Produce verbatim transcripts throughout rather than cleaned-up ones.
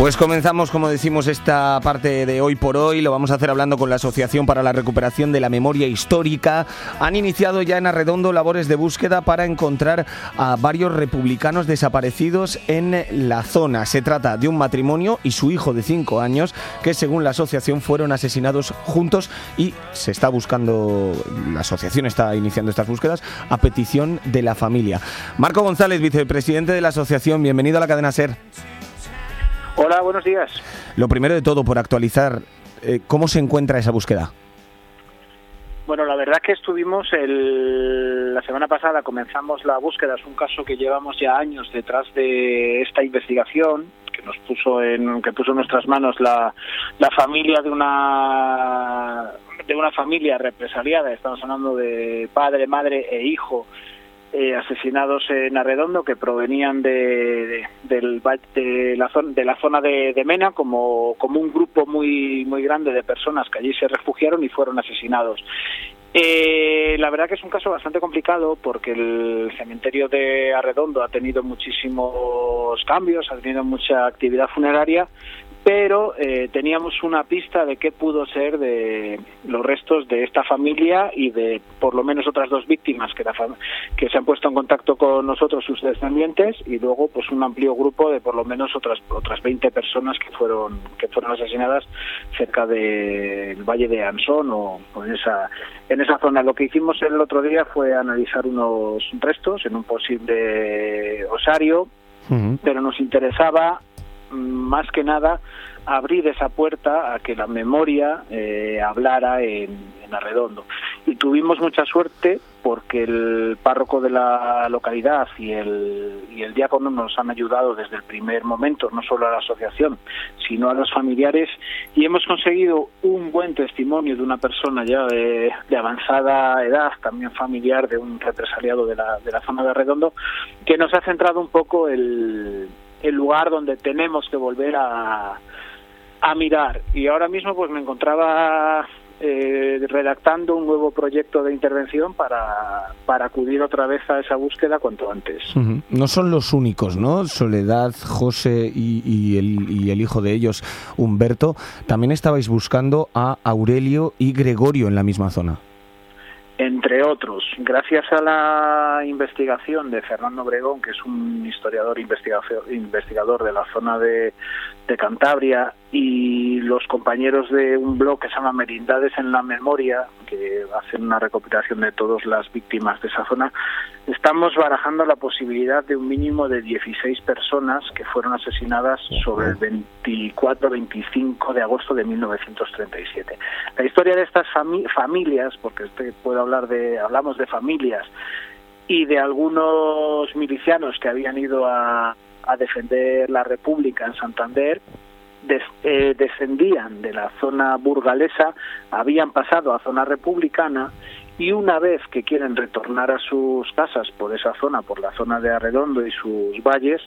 Pues comenzamos, como decimos, esta parte de Hoy por Hoy. Lo vamos a hacer hablando con la Asociación para la Recuperación de la Memoria Histórica. Han iniciado ya en Arredondo labores de búsqueda para encontrar a varios republicanos desaparecidos en la zona. Se trata de un matrimonio y su hijo de cinco años que, según la asociación, fueron asesinados juntos y se está buscando, la asociación está iniciando estas búsquedas a petición de la familia. Marco González, vicepresidente de la asociación, bienvenido a la cadena SER. Hola, buenos días. Lo primero de todo, por actualizar, eh, ¿cómo se encuentra esa búsqueda? Bueno, la verdad que estuvimos el, la semana pasada, comenzamos la búsqueda. Es un caso que llevamos ya años detrás de esta investigación que nos puso en que puso en nuestras manos la, la familia de una de una familia represaliada. Estamos hablando de padre, madre e hijo. Eh, asesinados en Arredondo, que provenían de, de, del, de, la, zona, de la zona de, de Mena, como, como un grupo muy, muy grande de personas que allí se refugiaron y fueron asesinados. Eh, la verdad que es un caso bastante complicado porque el cementerio de Arredondo ha tenido muchísimos cambios, ha tenido mucha actividad funeraria, pero eh, teníamos una pista de qué pudo ser de los restos de esta familia y de por lo menos otras dos víctimas que, la fam- que se han puesto en contacto con nosotros, sus descendientes, y luego pues un amplio grupo de por lo menos otras otras veinte personas que fueron que fueron asesinadas cerca del Valle de Ansón o, o en esa en esa zona. Lo que hicimos el otro día fue analizar unos restos en un posible osario, uh-huh. pero nos interesaba más que nada abrir esa puerta a que la memoria eh, hablara en, en Arredondo. Y tuvimos mucha suerte porque el párroco de la localidad y el, y el diácono nos han ayudado desde el primer momento, no solo a la asociación, sino a los familiares, y hemos conseguido un buen testimonio de una persona ya de, de avanzada edad, también familiar de un represaliado de la, de la zona de Arredondo, que nos ha centrado un poco el el lugar donde tenemos que volver a, a mirar. Y ahora mismo pues me encontraba eh, redactando un nuevo proyecto de intervención para, para acudir otra vez a esa búsqueda cuanto antes. Uh-huh. No son los únicos, ¿no? Soledad, José y, y, el, y el hijo de ellos, Humberto. También estabais buscando a Aurelio y Gregorio en la misma zona. Entre otros, gracias a la investigación de Fernando Obregón, que es un historiador investigador de la zona de, de Cantabria, y los compañeros de un blog que se llama Merindades en la Memoria, que hacen una recopilación de todas las víctimas de esa zona, estamos barajando la posibilidad de un mínimo de dieciséis personas que fueron asesinadas sobre el veinticuatro veinticinco de agosto de mil novecientos treinta y siete. La historia de estas fami- familias, porque este puedo hablar de, hablamos de familias y de algunos milicianos que habían ido a, a defender la República en Santander, Des, eh, descendían de la zona burgalesa, habían pasado a zona republicana, y una vez que quieren retornar a sus casas por esa zona, por la zona de Arredondo y sus valles,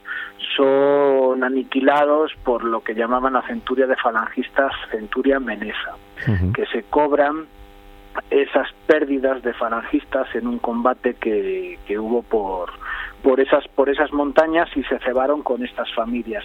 son aniquilados por lo que llamaban la centuria de falangistas, centuria Menesa, uh-huh. que se cobran esas pérdidas de falangistas en un combate que, que hubo por, por, esas, por esas montañas, y se cebaron con estas familias.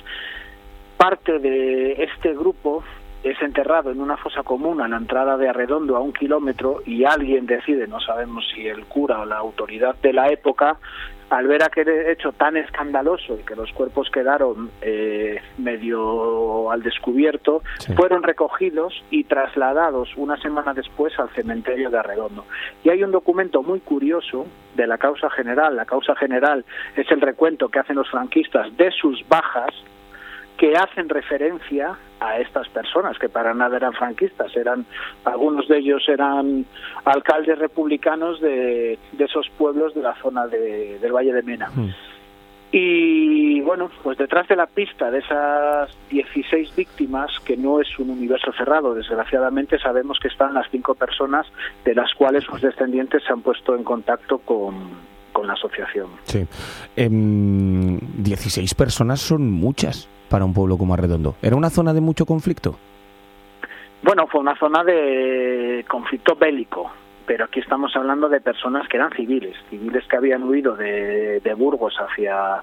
Parte de este grupo es enterrado en una fosa común a la entrada de Arredondo a un kilómetro, y alguien decide, no sabemos si el cura o la autoridad de la época, al ver aquel hecho tan escandaloso y que los cuerpos quedaron eh, medio al descubierto, sí. fueron recogidos y trasladados una semana después al cementerio de Arredondo. Y hay un documento muy curioso de la causa general. La causa general es el recuento que hacen los franquistas de sus bajas, que hacen referencia a estas personas, que para nada eran franquistas, eran algunos de ellos eran alcaldes republicanos de, de esos pueblos de la zona de, del Valle de Mena. Mm. Y bueno, pues detrás de la pista de esas dieciséis víctimas, que no es un universo cerrado, desgraciadamente sabemos que están las cinco personas de las cuales sus descendientes se han puesto en contacto con, con la asociación. Sí. Eh, dieciséis personas son muchas para un pueblo como Arredondo. ¿Era una zona de mucho conflicto? Bueno, fue una zona de conflicto bélico, pero aquí estamos hablando de personas que eran civiles, civiles que habían huido de, de Burgos hacia,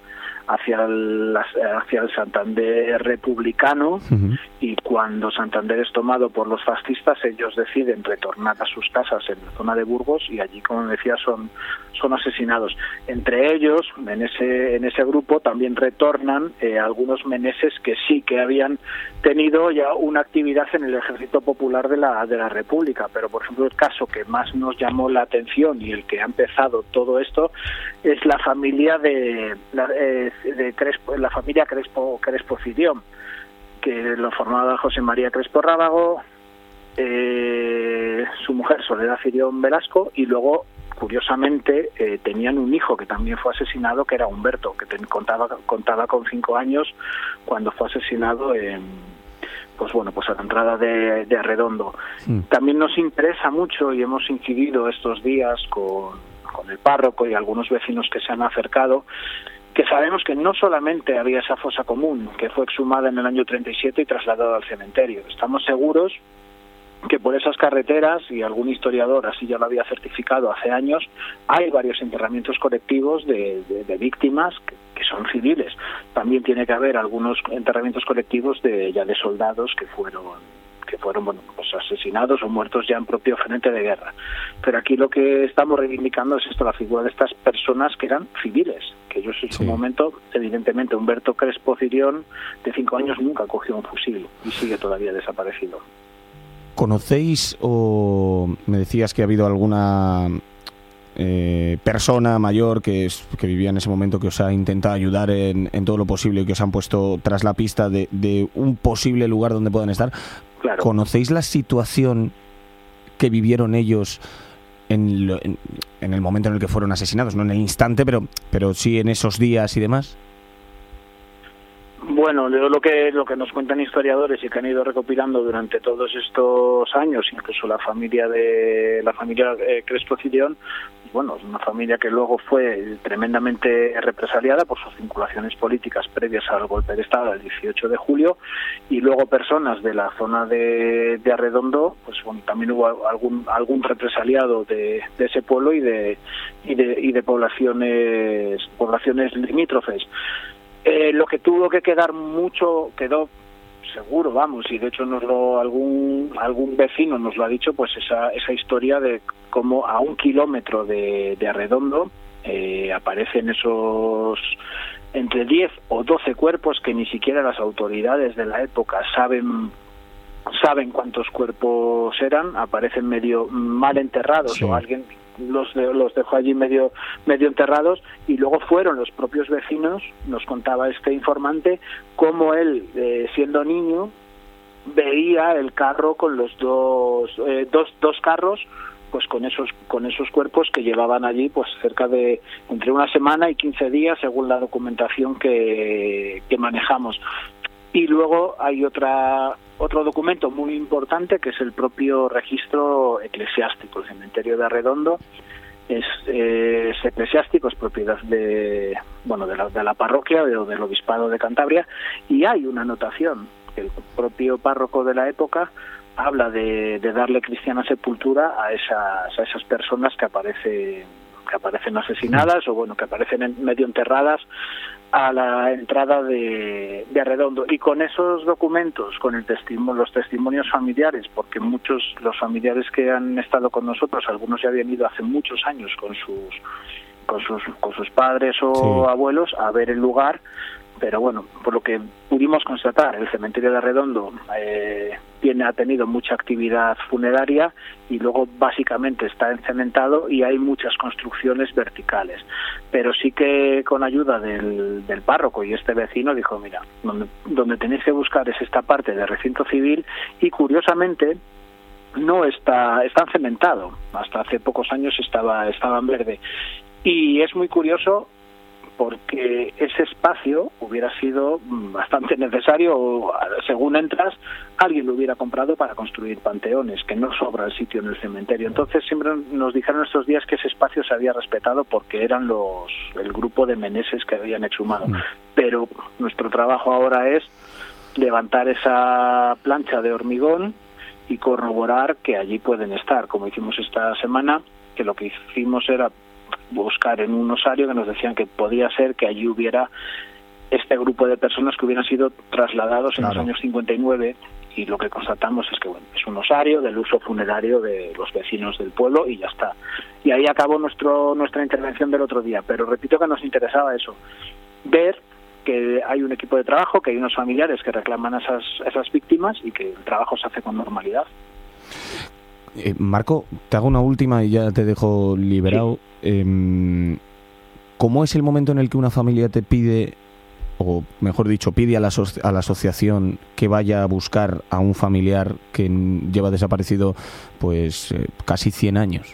hacia el, hacia el Santander republicano, uh-huh. y cuando Santander es tomado por los fascistas, ellos deciden retornar a sus casas en la zona de Burgos y allí, como decía, son, son asesinados. Entre ellos, en ese, en ese grupo, también retornan eh, algunos meneses que sí que habían tenido ya una actividad en el Ejército Popular de la, de la República, pero por ejemplo el caso que más nos llamó la atención y el que ha empezado todo esto es la familia de, la, eh, de Crespo, la familia Crespo, Crespo Cirión, que lo formaba José María Crespo Rábago, eh, su mujer Soledad Cirión Velasco, y luego curiosamente eh, tenían un hijo que también fue asesinado, que era Humberto, que ten, contaba contaba con cinco años cuando fue asesinado en, pues bueno, pues a la entrada de, de Arredondo. Sí. También nos interesa mucho y hemos incidido estos días con, con el párroco y algunos vecinos que se han acercado, que sabemos que no solamente había esa fosa común, que fue exhumada en el año treinta y siete y trasladada al cementerio. Estamos seguros que por esas carreteras, y algún historiador así ya lo había certificado hace años, hay varios enterramientos colectivos de, de, de víctimas que, que son civiles. También tiene que haber algunos enterramientos colectivos de ya de soldados que fueron que fueron bueno pues asesinados o muertos ya en propio frente de guerra. Pero aquí lo que estamos reivindicando es esto, la figura de estas personas que eran civiles, que ellos en sí. su momento, evidentemente, Humberto Crespo Cirión, de cinco años, nunca cogió un fusil y sigue todavía desaparecido. ¿Conocéis o me decías que ha habido alguna eh, persona mayor que, es, que vivía en ese momento que os ha intentado ayudar en, en todo lo posible y que os han puesto tras la pista de, de un posible lugar donde puedan estar? Claro. ¿Conocéis la situación que vivieron ellos en, lo, en, en el momento en el que fueron asesinados? No en el instante, pero, pero sí en esos días y demás. Bueno, lo que lo que nos cuentan historiadores y que han ido recopilando durante todos estos años, incluso la familia de la familia eh, Crespo Cirión, bueno, es una familia que luego fue tremendamente represaliada por sus vinculaciones políticas previas al golpe de Estado del dieciocho de julio, y luego personas de la zona de, de Arredondo, pues bueno, también hubo algún algún represaliado de, de ese pueblo y de y de y de poblaciones poblaciones limítrofes. Eh, lo que tuvo que quedar mucho, quedó seguro, vamos, y de hecho nos lo, algún algún vecino nos lo ha dicho, pues esa esa historia de cómo a un kilómetro de, de Arredondo eh, aparecen esos entre diez o doce cuerpos que ni siquiera las autoridades de la época saben saben cuántos cuerpos eran, aparecen medio mal enterrados, sí. o alguien los de, los dejó allí medio medio enterrados, y luego fueron los propios vecinos, nos contaba este informante, cómo él, eh, siendo niño, veía el carro con los dos eh, dos dos carros, pues con esos con esos cuerpos que llevaban allí pues cerca de entre una semana y quince días, según la documentación que, que manejamos. Y luego hay otra otro documento muy importante, que es el propio registro eclesiástico. El cementerio de Arredondo es, eh, es eclesiástico, es propiedad de bueno de la, de la parroquia o de, del obispado de Cantabria, y hay una anotación que el propio párroco de la época habla de, de darle cristiana sepultura a esas a esas personas que aparecen que aparecen asesinadas o bueno que aparecen en, medio enterradas a la entrada de, de Arredondo. Y con esos documentos, con el testimonio, los testimonios familiares, porque muchos, los familiares que han estado con nosotros, algunos ya habían ido hace muchos años con sus con sus, con sus padres o sí. abuelos a ver el lugar, pero bueno, por lo que pudimos constatar, el cementerio de Arredondo eh, tiene, ha tenido mucha actividad funeraria y luego básicamente está encementado y hay muchas construcciones verticales. Pero sí que con ayuda del, del párroco y este vecino dijo, mira, donde, donde tenéis que buscar es esta parte de recinto civil, y curiosamente no está, está cementado. Hasta hace pocos años estaba, estaba en verde. Y es muy curioso porque ese espacio hubiera sido bastante necesario, o según entras, alguien lo hubiera comprado para construir panteones, que no sobra el sitio en el cementerio. Entonces siempre nos dijeron estos días que ese espacio se había respetado porque eran los el grupo de meneses que habían exhumado. Mm. Pero nuestro trabajo ahora es levantar esa plancha de hormigón y corroborar que allí pueden estar, como hicimos esta semana, que lo que hicimos era buscar en un osario que nos decían que podía ser que allí hubiera este grupo de personas que hubieran sido trasladados en claro. los años cincuenta y nueve, y lo que constatamos es que bueno, es un osario del uso funerario de los vecinos del pueblo y ya está. Y ahí acabó nuestro nuestra intervención del otro día, pero repito que nos interesaba eso, ver que hay un equipo de trabajo, que hay unos familiares que reclaman a esas, a esas víctimas y que el trabajo se hace con normalidad. Eh, Marco, te hago una última y ya te dejo liberado. Sí. Eh, ¿Cómo es el momento en el que una familia te pide, o mejor dicho, pide a la, aso- a la asociación que vaya a buscar a un familiar que lleva desaparecido pues eh, casi cien años?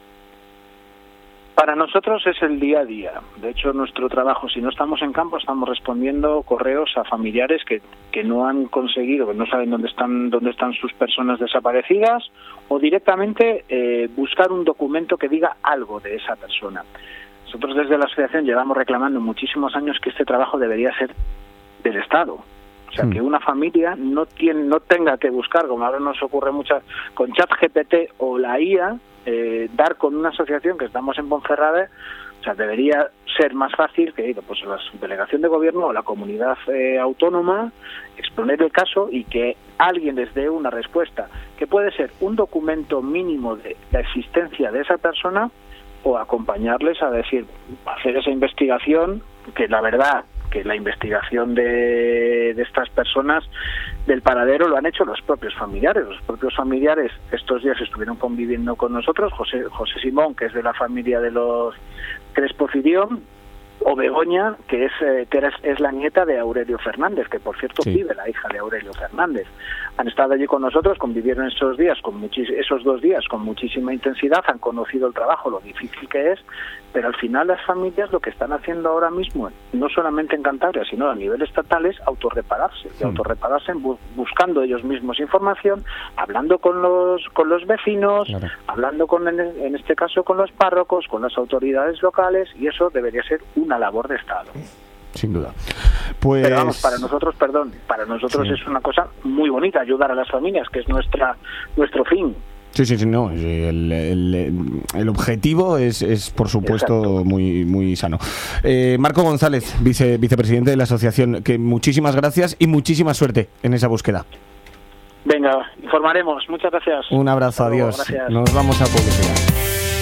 Para nosotros es el día a día. De hecho, nuestro trabajo, si no estamos en campo, estamos respondiendo correos a familiares que, que no han conseguido, que no saben dónde están dónde están sus personas desaparecidas, o directamente eh, buscar un documento que diga algo de esa persona. Nosotros desde la asociación llevamos reclamando muchísimos años que este trabajo debería ser del Estado. O sea, mm. que una familia no tiene, no tenga que buscar, como ahora nos ocurre muchas, con ChatGPT o la I A, eh, dar con una asociación que estamos en Ponferrada. O sea, debería ser más fácil que pues la delegación de gobierno o la comunidad eh, autónoma exponer el caso y que alguien les dé una respuesta, que puede ser un documento mínimo de la existencia de esa persona, o acompañarles a decir, hacer esa investigación, que la verdad que la investigación de, de estas personas del paradero lo han hecho los propios familiares. Los propios familiares estos días estuvieron conviviendo con nosotros, José, José Simón, que es de la familia de los Crespo Fidión, o Begoña, que es eh, que es, es la nieta de Aurelio Fernández, que por cierto sí. vive la hija de Aurelio Fernández. Han estado allí con nosotros, convivieron esos días con muchis- esos dos días con muchísima intensidad, han conocido el trabajo, lo difícil que es, pero al final las familias lo que están haciendo ahora mismo, no solamente en Cantabria, sino a nivel estatal, es autorrepararse, y autorrepararse bu- buscando ellos mismos información, hablando con los con los vecinos, claro. hablando con en, en este caso con los párrocos, con las autoridades locales, y eso debería ser una labor de Estado. Sin duda. Pues... Pero vamos, para nosotros, perdón, para nosotros sí. es una cosa muy bonita ayudar a las familias, que es nuestra nuestro fin. Sí, sí, sí, no. El, el, el objetivo es, es por supuesto, Exacto. muy muy sano. Eh, Marco González, vice, vicepresidente de la asociación, que muchísimas gracias y muchísima suerte en esa búsqueda. Venga, informaremos. Muchas gracias. Un abrazo, Hasta adiós. Luego, gracias. Nos vamos a publicidad.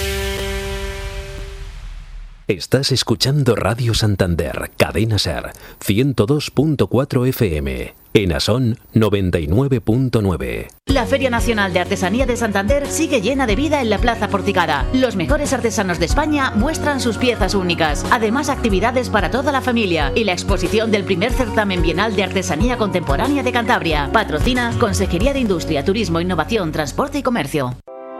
Estás escuchando Radio Santander, Cadena Ser, ciento dos punto cuatro F M, en Asón noventa y nueve punto nueve. La Feria Nacional de Artesanía de Santander sigue llena de vida en la Plaza Porticada. Los mejores artesanos de España muestran sus piezas únicas. Además, actividades para toda la familia y la exposición del primer certamen bienal de artesanía contemporánea de Cantabria. Patrocina Consejería de Industria, Turismo, Innovación, Transporte y Comercio.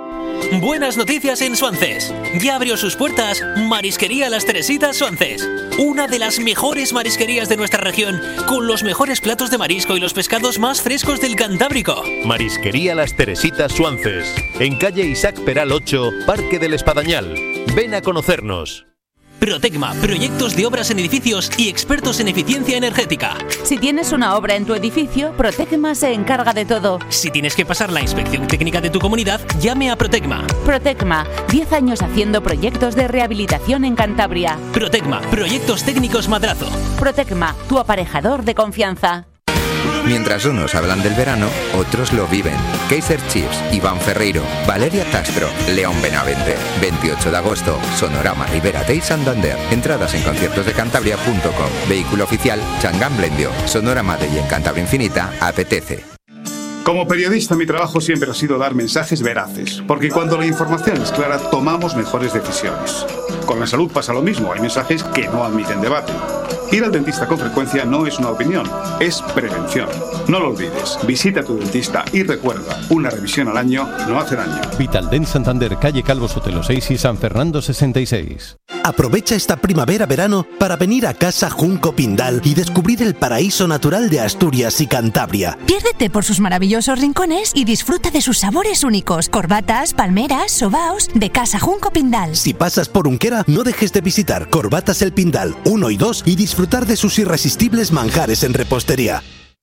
Buenas noticias en Suances. Ya abrió sus puertas Marisquería Las Teresitas Suances. Una de las mejores marisquerías de nuestra región, con los mejores platos de marisco y los pescados más frescos del Cantábrico. Marisquería Las Teresitas Suances, en calle Isaac Peral ocho, Parque del Espadañal. Ven a conocernos. Protecma, proyectos de obras en edificios y expertos en eficiencia energética. Si tienes una obra en tu edificio, Protecma se encarga de todo. Si tienes que pasar la inspección técnica de tu comunidad, llame a Protecma. Protecma, diez años haciendo proyectos de rehabilitación en Cantabria. Protecma, proyectos técnicos Madrazo. Protecma, tu aparejador de confianza. Mientras unos hablan del verano, otros lo viven. Kaiser Chiefs, Iván Ferreiro, Valeria Castro, León Benavente. veintiocho de agosto, Sonorama Ribera y Santander. Entradas en conciertos de cantabria punto com. Vehículo oficial, Changán Blendio. Sonorama de y en Cantabria Infinita, apetece. Como periodista, mi trabajo siempre ha sido dar mensajes veraces, porque cuando la información es clara, tomamos mejores decisiones. Con la salud pasa lo mismo, hay mensajes que no admiten debate. Ir al dentista con frecuencia no es una opinión, es prevención. No lo olvides, visita a tu dentista y recuerda, una revisión al año no hace daño. Vitaldent Santander, calle Calvo Sotelo seis y San Fernando sesenta y seis. Aprovecha esta primavera-verano para venir a Casa Junco Pindal y descubrir el paraíso natural de Asturias y Cantabria. Piérdete por sus maravillosos rincones y disfruta de sus sabores únicos. Corbatas, palmeras, sobaos, de Casa Junco Pindal. Si pasas por Unquera, no dejes de visitar Corbatas El Pindal uno y dos y disfrutar de sus irresistibles manjares en repostería.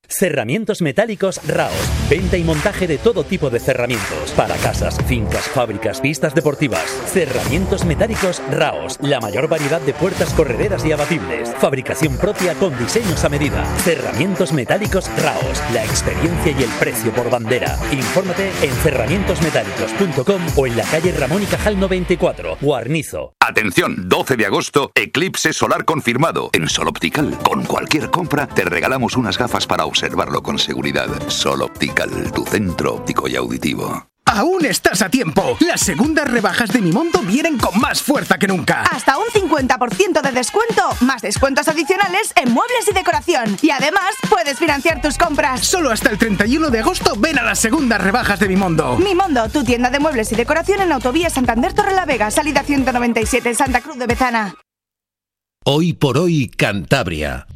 Cerramientos metálicos Raos. Venta y montaje de todo tipo de cerramientos. Para casas, fincas, fábricas, pistas deportivas. Cerramientos metálicos Raos. La mayor variedad de puertas correderas y abatibles. Fabricación propia con diseños a medida. Cerramientos metálicos Raos. La experiencia y el precio por bandera. Infórmate en cerramientos metálicos punto com o en la calle Ramón y Cajal noventa y cuatro, Guarnizo. Atención, doce de agosto, eclipse solar confirmado. En Sol Optical, con cualquier compra, te regalamos unas gafas para observarlo con seguridad. Sol Optical, tu centro óptico y auditivo. ¡Aún estás a tiempo! Las segundas rebajas de Mimondo vienen con más fuerza que nunca. Hasta un cincuenta por ciento de descuento, más descuentos adicionales en muebles y decoración. Y además, puedes financiar tus compras. Solo hasta el treinta y uno de agosto ven a las segundas rebajas de Mimondo. Mimondo, tu tienda de muebles y decoración en Autovía Santander Torrelavega, salida ciento noventa y siete, Santa Cruz de Bezana. Hoy por hoy, Cantabria.